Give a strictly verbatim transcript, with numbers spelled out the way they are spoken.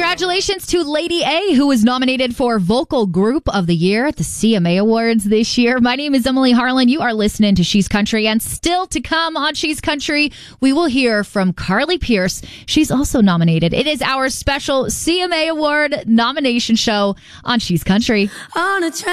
Congratulations to Lady A, who was nominated for Vocal Group of the Year at the C M A Awards this year. My name is Emily Harlan. You are listening to She's Country, and still to come on She's Country, we will hear from Carly Pearce. She's also nominated. It is our special C M A Award nomination show on She's Country. On a